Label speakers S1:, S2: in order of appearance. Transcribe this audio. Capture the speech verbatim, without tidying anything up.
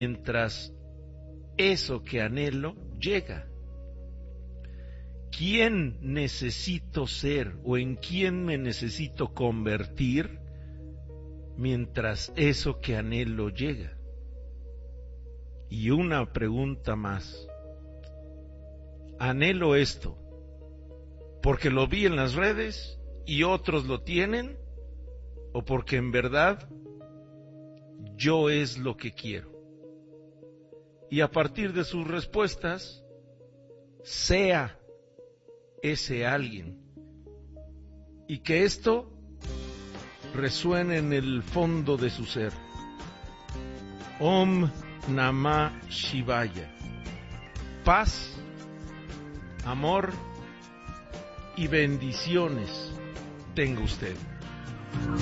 S1: mientras eso que anhelo llega. ¿Quién necesito ser o en quién me necesito convertir mientras eso que anhelo llega? Y una pregunta más. Anhelo esto porque lo vi en las redes y otros lo tienen, o porque en verdad yo es lo que quiero. Y a partir de sus respuestas, sea ese alguien, y que esto resuene en el fondo de su ser. Om Namah Shivaya. Paz, amor y bendiciones tenga usted.